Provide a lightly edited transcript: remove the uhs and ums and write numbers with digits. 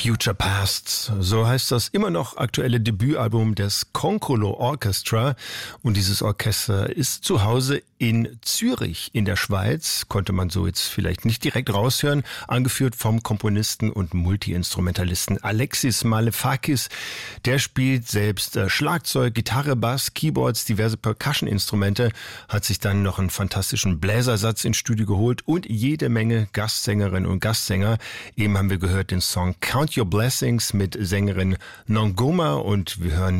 Future Past, so heißt das immer noch aktuelle Debütalbum des Concolo Orchestra. Und dieses Orchester ist zu Hause in Zürich in der Schweiz, konnte man so jetzt vielleicht nicht direkt raushören, angeführt vom Komponisten und Multiinstrumentalisten Alexis Malefakis. Der spielt selbst Schlagzeug, Gitarre, Bass, Keyboards, diverse Percussion-Instrumente, hat sich dann noch einen fantastischen Bläsersatz ins Studio geholt und jede Menge Gastsängerinnen und Gastsänger. Eben haben wir gehört den Song Count Your Blessings mit Sängerin Nongoma und wir hören